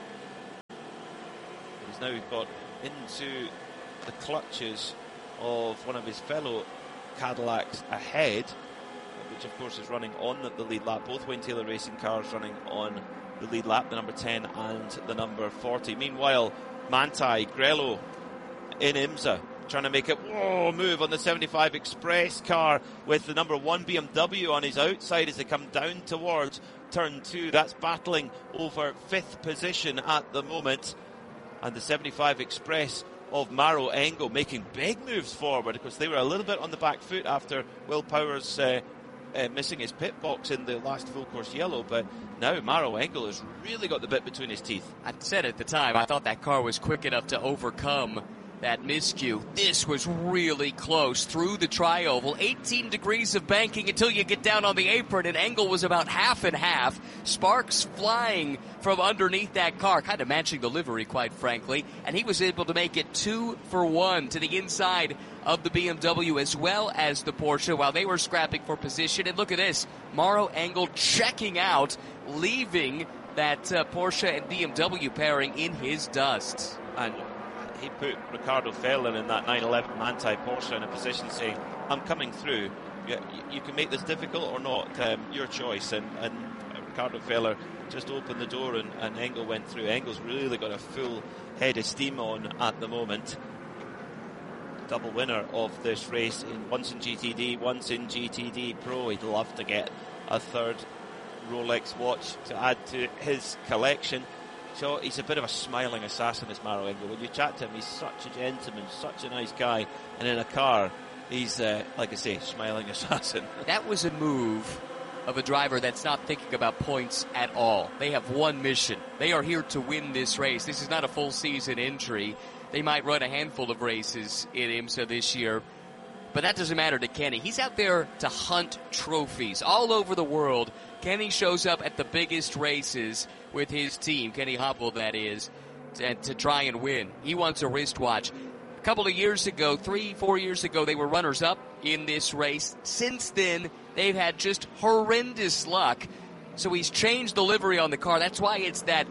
He's now got into the clutches of one of his fellow Cadillacs ahead, which of course is running on the lead lap. Both Wayne Taylor Racing cars running on the lead lap, the number 10 and the number 40. Meanwhile, Manthey, Grello in IMSA trying to make a move on the 75 Express car with the number 1 BMW on his outside as they come down towards turn 2. That's battling over 5th position at the moment, and the 75 Express of Maro Engel making big moves forward because they were a little bit on the back foot after Will Powers missing his pit box in the last full course yellow, but now Maro Engel has really got the bit between his teeth. I said at the time, I thought that car was quick enough to overcome that miscue. This was really close through the tri-oval. 18 degrees of banking until you get down on the apron, and Engel was about half and half. Sparks flying from underneath that car, kind of matching the livery, quite frankly, and he was able to make it 2 for 1 to the inside of the BMW as well as the Porsche while they were scrapping for position. And look at this, Maro Engel checking out, leaving that Porsche and BMW pairing in his dust. And he put Ricardo Feller in that 911 Manthey Porsche in a position saying, I'm coming through. You can make this difficult or not, your choice. And Ricardo Feller just opened the door and Engel went through. Engel's really got a full head of steam on at the moment. Double winner of this race, once in GTD, once in GTD Pro. He'd love to get a third Rolex watch to add to his collection. So he's a bit of a smiling assassin, this Maro Engel. When you chat to him, he's such a gentleman, such a nice guy. And in a car, he's, like I say, smiling assassin. That was a move of a driver that's not thinking about points at all. They have one mission. They are here to win this race. This is not a full season entry. They might run a handful of races in IMSA this year, but that doesn't matter to Kenny. He's out there to hunt trophies all over the world. Kenny shows up at the biggest races with his team, Kenny Hopple that is, to try and win. He wants a wristwatch. A couple of years ago, 3-4 years ago, they were runners-up in this race. Since then, they've had just horrendous luck. So he's changed the livery on the car. That's why it's that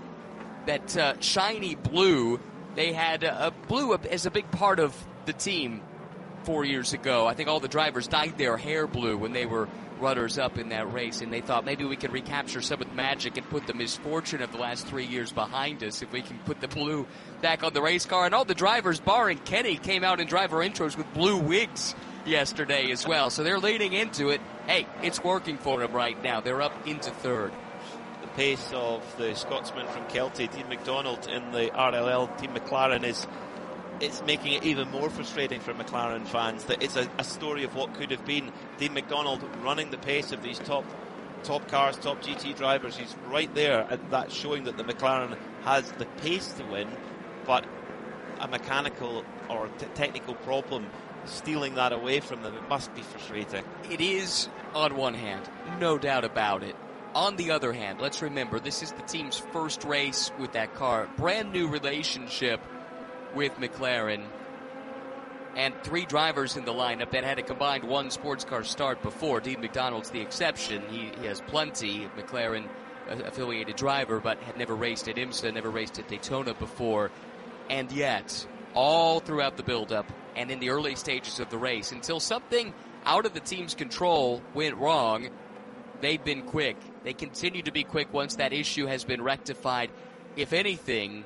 shiny blue. They had blue as a big part of the team 4 years ago. I think all the drivers dyed their hair blue when they were runners-up in that race, and they thought maybe we could recapture some of the magic and put the misfortune of the last 3 years behind us if we can put the blue back on the race car. And all the drivers, barring Kenny, came out in driver intros with blue wigs yesterday as well. So they're leaning into it. Hey, it's working for them right now. They're up into third. The pace of the Scotsman from Kelty, Dean McDonald, in the RLL Team McLaren it's making it even more frustrating for McLaren fans that it's a story of what could have been. Dean McDonald running the pace of these top cars, top GT drivers. He's right there, and that's showing that the McLaren has the pace to win, but a mechanical or technical problem stealing that away from them. It must be frustrating. It is, on one hand, no doubt about it. On the other hand, let's remember, this is the team's first race with that car. Brand new relationship with McLaren, and 3 drivers in the lineup that had a combined 1 sports car start before. Dean McDonald's the exception. He has plenty. McLaren affiliated driver, but had never raced at IMSA, never raced at Daytona before. And yet, all throughout the build-up and in the early stages of the race, until something out of the team's control went wrong, they've been quick. They continue to be quick once that issue has been rectified. If anything,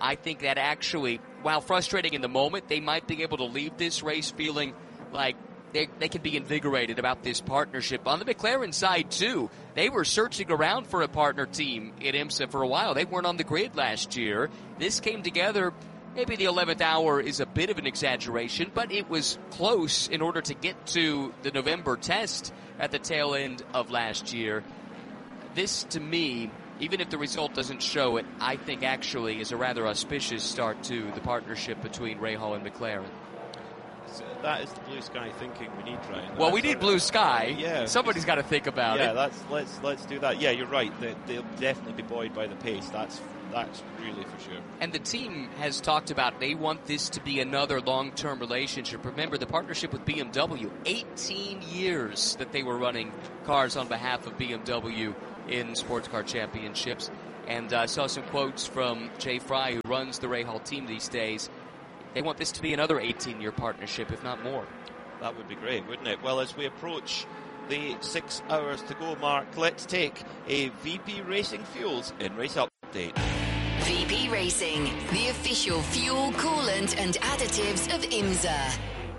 I think that actually, while frustrating in the moment, they might be able to leave this race feeling like they can be invigorated about this partnership. On the McLaren side, too, they were searching around for a partner team in IMSA for a while. They weren't on the grid last year. This came together. Maybe the 11th hour is a bit of an exaggeration, but it was close in order to get to the November test at the tail end of last year. This, to me, even if the result doesn't show it, I think actually is a rather auspicious start to the partnership between Rahal and McLaren. So that is the blue sky thinking we need, Ryan. Well, we need blue sky. Yeah, somebody's got to think about it. Yeah, let's do that. Yeah, you're right. They'll definitely be buoyed by the pace. That's really for sure. And the team has talked about they want this to be another long-term relationship. Remember, the partnership with BMW, 18 years that they were running cars on behalf of BMW in sports car championships. And I saw some quotes from Jay Fry, who runs the Rahal team these days. They want this to be another 18-year partnership, if not more. That would be great, wouldn't it? Well, as we approach the 6 hours to go mark, let's take a VP Racing Fuels in race update. VP Racing, the official fuel, coolant and additives of IMSA.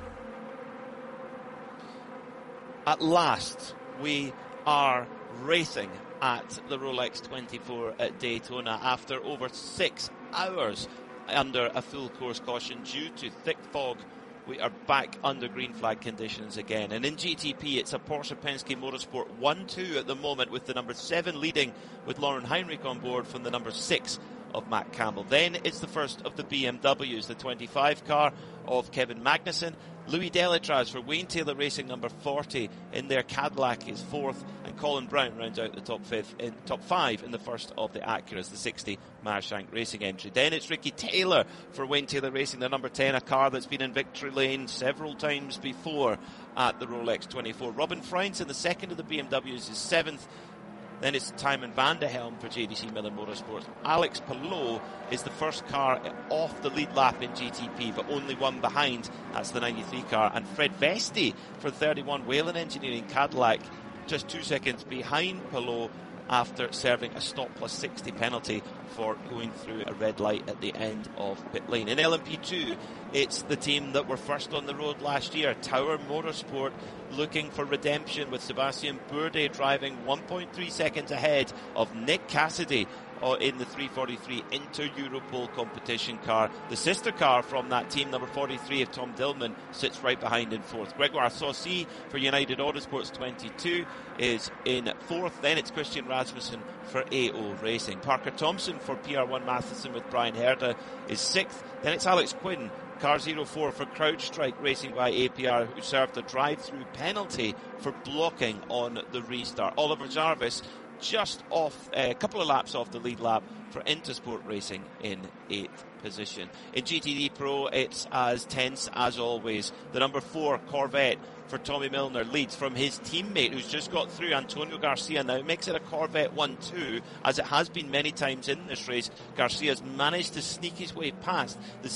At last, we are racing at the Rolex 24 at Daytona after over 6 hours under a full course caution due to thick fog. We are back under green flag conditions again. And in GTP, it's a Porsche Penske Motorsport 1-2 at the moment, with the number 7 leading with Lauren Heinrich on board from the number 6 of Matt Campbell. Then it's the first of the BMWs, the 25 car of Kevin Magnussen. Louis Delatraz for Wayne Taylor Racing, number 40 in their Cadillac, is 4th, and Colin Brown rounds out the top 5 in the first of the Acuras, the 60 Marshank Racing entry. Then it's Ricky Taylor for Wayne Taylor Racing, the number 10, a car that's been in victory lane several times before at the Rolex 24. Robin Freinsen, the second of the BMWs, is 7th. Then it's Timon van de Helm for JDC Miller Motorsports. Alex Palou is the first car off the lead lap in GTP, but only one behind. That's the 93 car. And Fred Vesti for 31 Whelen Engineering Cadillac, just 2 seconds behind Palou after serving a stop plus 60 penalty for going through a red light at the end of pit lane. In LMP2, it's the team that were first on the road last year, Tower Motorsport, looking for redemption with Sebastian Bourdais driving 1.3 seconds ahead of Nick Cassidy in the 343 Inter-Europol competition car. The sister car from that team, number 43 of Tom Dillman, sits right behind in 4th. Gregoire Saucy for United Autosports 22 is in 4th. Then it's Christian Rasmussen for AO Racing. Parker Thompson for PR1 Matheson with Brian Herda is 6th. Then it's Alex Quinn, car 04 for CrowdStrike Racing by APR, who served a drive-through penalty for blocking on the restart. Oliver Jarvis just off, a couple of laps off the lead lap for Intersport Racing in 8th position. In GTD Pro, it's as tense as always. The number 4 Corvette for Tommy Milner leads from his teammate who's just got through, Antonio Garcia. Now it makes it a Corvette 1-2, as it has been many times in this race. Garcia's managed to sneak his way past the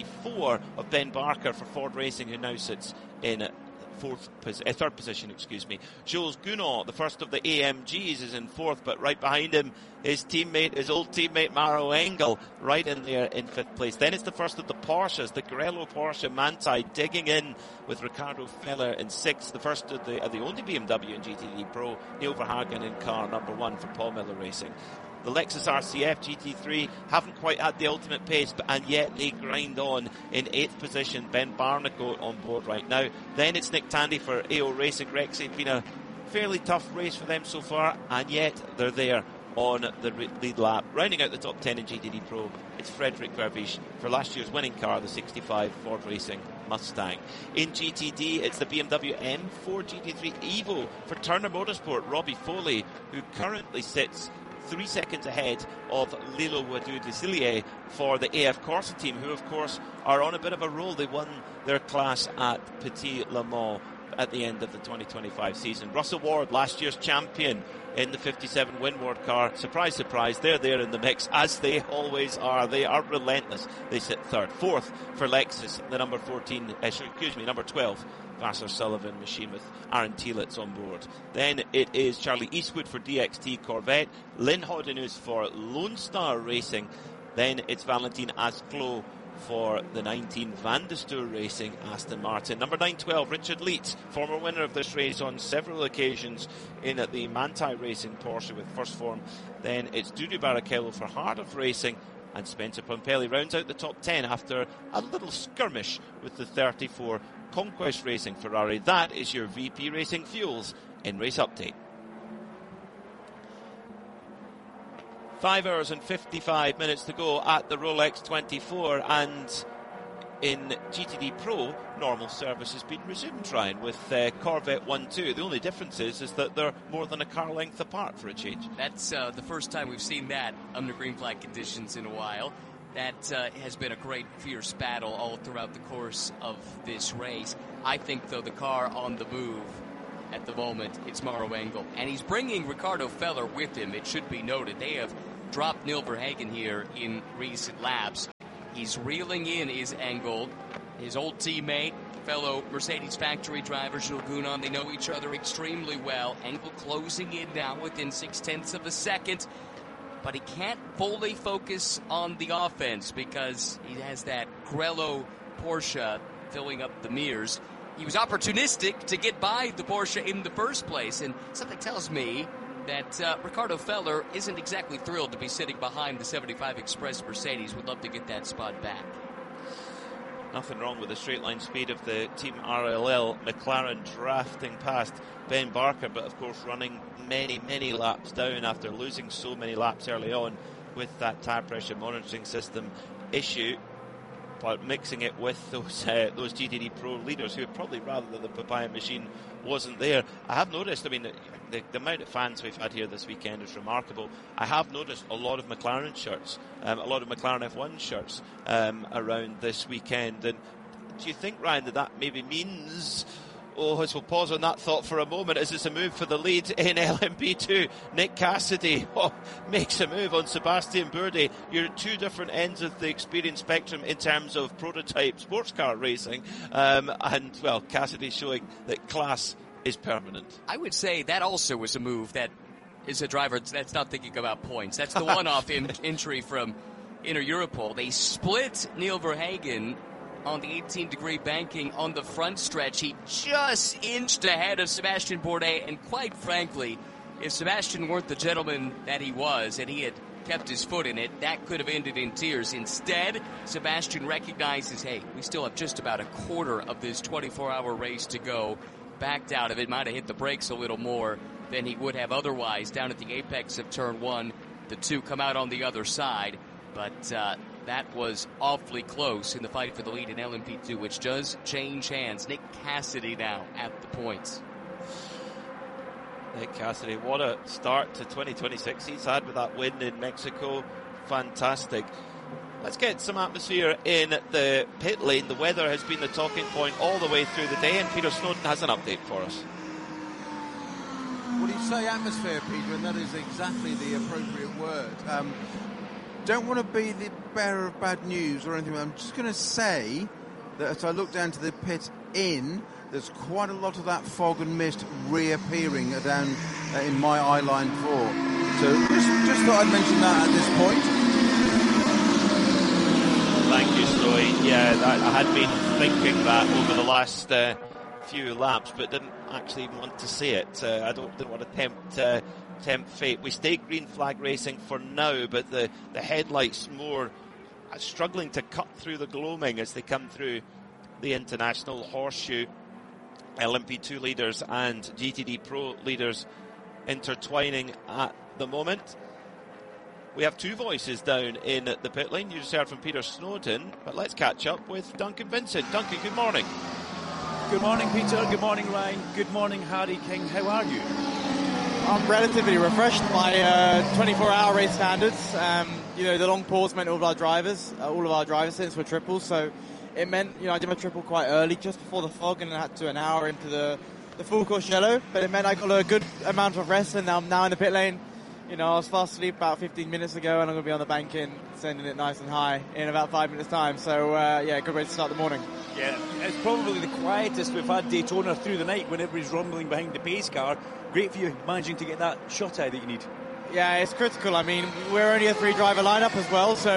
64 of Ben Barker for Ford Racing, who now sits in third position. Jules Gounod, the first of the AMGs, is in 4th, but right behind him, his old teammate Maro Engel, right in there in 5th place. Then it's the first of the Porsches, the Grello Porsche Manthey, digging in with Ricardo Feller in 6th. The first of the only BMW in GTD Pro, Neil Verhagen in car number 1 for Paul Miller Racing. The Lexus RCF GT3 haven't quite had the ultimate pace, and yet they grind on in 8th position. Ben Barnacle on board right now. Then it's Nick Tandy for AO Racing. Rex, it's been a fairly tough race for them so far, and yet they're there on the lead lap. Rounding out the top 10 in GTD Pro, it's Frederick Vervisch for last year's winning car, the 65 Ford Racing Mustang. In GTD, it's the BMW M4 GT3 Evo for Turner Motorsport. Robbie Foley, who currently sits 3 seconds ahead of Lilo Wadu-Desilliers for the AF Corsa team, who of course are on a bit of a roll. They won their class at Petit Le Mans at the end of the 2025 season. Russell Ward, last year's champion in the 57 Winward car. Surprise, surprise, they're there in the mix, as they always are. They are relentless. They sit 3rd. 4th for Lexus, the number 12. Vassar Sullivan machine with Aaron Thielitz on board. Then it is Charlie Eastwood for DXT Corvette. Lynn Hodden is for Lone Star Racing. Then it's Valentin Asclot for the 19 Van de Stoor Racing Aston Martin. Number 912, Richard Leeds, former winner of this race on several occasions in the Manthey Racing Porsche with First Form. Then it's Dudu Barrichello for Hardif Racing, and Spencer Pompelli rounds out the top 10 after a little skirmish with the 34 Conquest Racing Ferrari. That is your VP Racing Fuels in Race Update. 5 hours and 55 minutes to go at the Rolex 24, and in GTD Pro, normal service has been resumed, Ryan, with Corvette 1-2. The only difference is that they're more than a car length apart for a change. That's the first time we've seen that under green flag conditions in a while. That has been a great, fierce battle all throughout the course of this race. I think, though, the car on the move at the moment, it's Maro Engel. And he's bringing Ricardo Feller with him, it should be noted. They have dropped Neil Verhagen here in recent laps. He's reeling in is Engel, his old teammate, fellow Mercedes factory driver Jules Gounon. They know each other extremely well. Engel closing in now within 0.6 of a second, but he can't fully focus on the offense because he has that Grello Porsche filling up the mirrors. He was opportunistic to get by the Porsche in the first place, and something tells me that Ricardo Feller isn't exactly thrilled to be sitting behind the 75 Express Mercedes. Would love to get that spot back. Nothing wrong with the straight line speed of the Team RLL. McLaren drafting past Ben Barker, but of course running many laps down after losing so many laps early on with that tire pressure monitoring system issue. But mixing it with those GTD Pro leaders who would probably rather that the Papaya machine wasn't there. I have noticed, the amount of fans we've had here this weekend is remarkable. I have noticed a lot of McLaren shirts, a lot of McLaren F1 shirts around this weekend. And do you think, Ryan, that maybe means... as we'll pause on that thought for a moment, as it's a move for the lead in LMP2. Nick Cassidy makes a move on Sebastian Bourdais. You're at two different ends of the experience spectrum in terms of prototype sports car racing. Cassidy showing that class is permanent. I would say that also was a move that is a driver that's not thinking about points. That's the one-off entry from Inter Europol. They split Neil Verhagen on the 18-degree banking on the front stretch. He just inched ahead of Sebastian Bourdais, and quite frankly, if Sebastian weren't the gentleman that he was and he had kept his foot in it, that could have ended in tears. Instead, Sebastian recognizes, hey, we still have just about a quarter of this 24-hour race to go. Backed out of it, might have hit the brakes a little more than he would have otherwise down at the apex of turn one. The two come out on the other side, but that was awfully close in the fight for the lead in LMP2, which does change hands. Nick Cassidy now at the points. Nick Cassidy, what a start to 2026 he's had with that win in Mexico. Fantastic. Let's get some atmosphere in the pit lane. The weather has been the talking point all the way through the day, and Peter Snowden has an update for us. Well, you say atmosphere, Peter, and that is exactly the appropriate word. Don't want to be the bearer of bad news or anything. I'm just going to say that as I look down to the pit in, there's quite a lot of that fog and mist reappearing down in my eye line 4. So just thought I'd mention that at this point. Thank you, Snowy. Yeah, I had been thinking that over the last few laps, but didn't actually want to say it. I didn't want to tempt fate. We stay green flag racing for now, but the headlights more struggling to cut through the gloaming as they come through the International Horseshoe. LMP2 leaders and GTD Pro leaders intertwining at the moment. We have two voices down in the pit lane. You just heard from Peter Snowden, but let's catch up with Duncan Vincent. Duncan, good morning. Good morning, Peter. Good morning, Ryan. Good morning, Harry King. How are you? I'm relatively refreshed by 24-hour race standards. The long pause meant all of our drivers since were triples, so it meant I did my triple quite early, just before the fog, and I had to an hour into the full course yellow. But it meant I got a good amount of rest, and I'm now in the pit lane. I was fast asleep about 15 minutes ago, and I'm going to be on the banking, sending it nice and high in about 5 minutes' time. So, good way to start the morning. Yeah, it's probably the quietest we've had Daytona through the night when everybody's rumbling behind the pace car. Great for you managing to get that shot out that you need. Yeah, it's critical. I mean, we're only a 3-driver lineup as well, so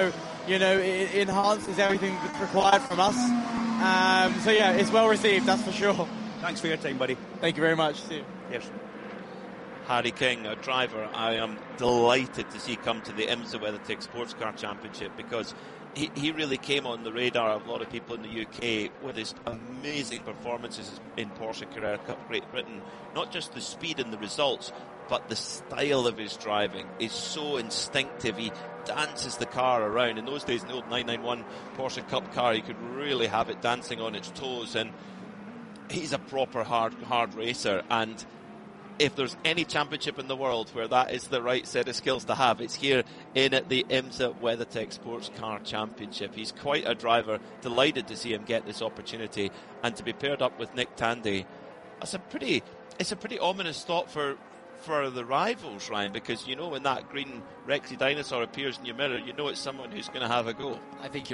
you know, it enhances everything that's required from us. So yeah, it's well received, that's for sure. Thanks for your time, buddy. Thank you very much. See you. Yes. Harry King, a driver I am delighted to see come to the IMSA WeatherTech Sports Car Championship, because he really came on the radar of a lot of people in the UK with his amazing performances in Porsche Carrera Cup Great Britain. Not just the speed and the results, but the style of his driving is so instinctive. He dances the car around. In those days, in the old 991 Porsche Cup car, you could really have it dancing on its toes, and he's a proper hard racer. And if there's any championship in the world where that is the right set of skills to have, it's here in the IMSA WeatherTech Sports Car Championship. He's quite a driver. Delighted to see him get this opportunity, and to be paired up with Nick Tandy. It's a pretty ominous thought for the rivals, Ryan, because you know when that green Rexy dinosaur appears in your mirror, you know it's someone who's going to have a go. I think you're